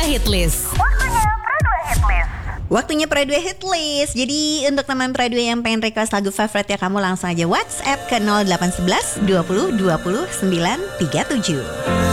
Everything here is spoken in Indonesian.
Hitlist. Waktunya Pro 2 Hitlist. Jadi untuk teman Pro 2 yang pengen request lagu favorit ya, kamu langsung aja WhatsApp ke 0811 20 20 937.